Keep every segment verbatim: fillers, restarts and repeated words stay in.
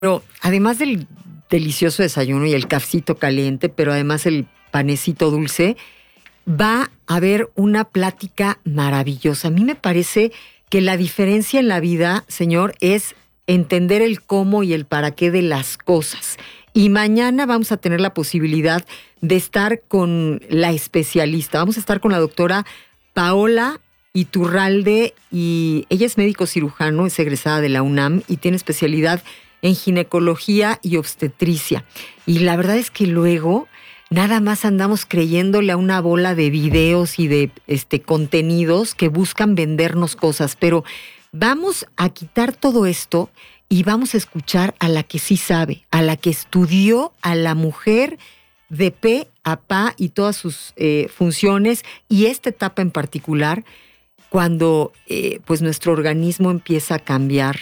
Pero además del delicioso desayuno y el cafecito caliente, pero además el panecito dulce, va a haber una plática maravillosa. A mí me parece que la diferencia en la vida, señor, es entender el cómo y el para qué de las cosas. Y mañana vamos a tener la posibilidad de estar con la especialista. Vamos a estar con la doctora Paola Iturralde, y ella es médico cirujano, es egresada de la UNAM y tiene especialidad en ginecología y obstetricia. Y la verdad es que luego nada más andamos creyéndole a una bola de videos y de este, contenidos que buscan vendernos cosas, pero vamos a quitar todo esto y vamos a escuchar a la que sí sabe, a la que estudió a la mujer de pe a pa y todas sus eh, funciones, y esta etapa en particular, cuando eh, pues nuestro organismo empieza a cambiar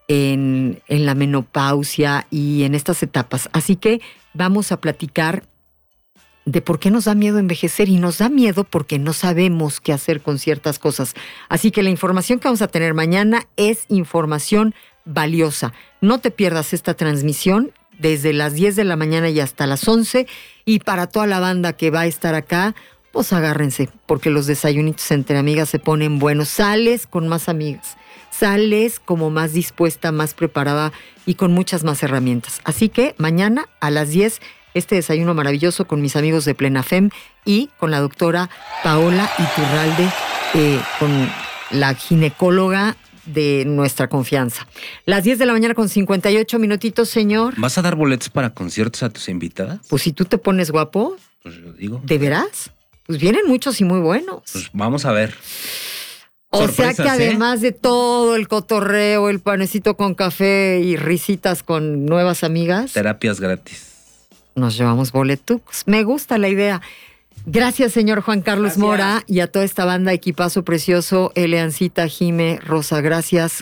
en, en la menopausia y en estas etapas. Así que vamos a platicar de por qué nos da miedo envejecer, y nos da miedo porque no sabemos qué hacer con ciertas cosas. Así que la información que vamos a tener mañana es información valiosa. No te pierdas esta transmisión desde las diez de la mañana y hasta las once. Y para toda la banda que va a estar acá, pues agárrense, porque los desayunitos entre amigas se ponen buenos. Sales con más amigas, sales como más dispuesta, más preparada y con muchas más herramientas. Así que mañana a las diez, este desayuno maravilloso con mis amigos de Plenafem y con la doctora Paola Iturralde, eh, con la ginecóloga de nuestra confianza. Las diez de la mañana con cincuenta y ocho minutitos, señor. ¿Vas a dar boletos para conciertos a tus invitadas? Pues si tú te pones guapo. Pues lo digo. ¿De veras? Pues vienen muchos y muy buenos. Pues vamos a ver. O sea que además, ¿eh?, de todo el cotorreo, el panecito con café y risitas con nuevas amigas, terapias gratis, nos llevamos boletucos. Me gusta la idea. Gracias, señor Juan Carlos Gracias. Mora, y a toda esta banda, equipazo precioso, Eleancita, Jime, Rosa, gracias.